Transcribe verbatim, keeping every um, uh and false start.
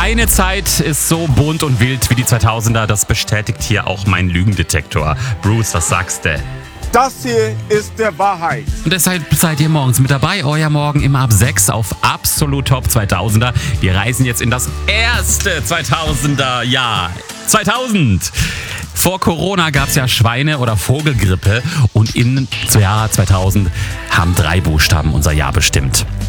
Keine Zeit ist so bunt und wild wie die zweitausender. Das bestätigt hier auch mein Lügendetektor. Bruce, was sagst du? Das hier ist der Wahrheit. Und deshalb seid ihr morgens mit dabei. Euer Morgen immer ab sechs auf Absolut Top zweitausender. Wir reisen jetzt in das erste zweitausender Jahr. zweitausend. Vor Corona gab es ja Schweine- oder Vogelgrippe und im Jahr zweitausend haben drei Buchstaben unser Jahr bestimmt.